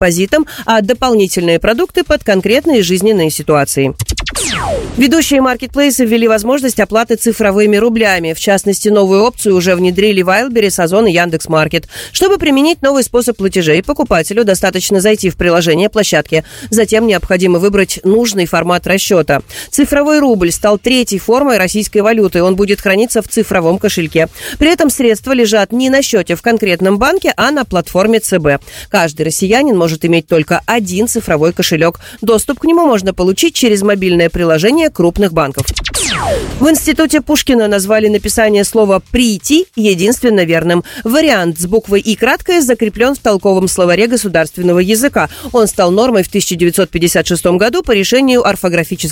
депозитам, а дополнительные продукты под конкретные жизненные ситуации. Ведущие маркетплейсы ввели возможность оплаты цифровыми рублями. В частности, новую опцию уже внедрили Wildberries, Озон и Яндекс.Маркет. Чтобы применить новый способ платежей, покупателю достаточно зайти в приложение площадки. Затем необходимо выбрать нужный формат расчета. Цифровой рубль стал третьей формой российской валюты. Он будет храниться в цифровом кошельке. При этом средства лежат не на счете в конкретном банке, а на платформе ЦБ. Каждый россиянин может иметь только один цифровой кошелек. Доступ к нему можно получить через мобильное приложение крупных банков. В Институте Пушкина назвали написание слова «прийти» единственно верным. Вариант с буквой «и» краткое закреплен в толковом словаре государственного языка. Он стал нормой в 1956 году по решению орфографического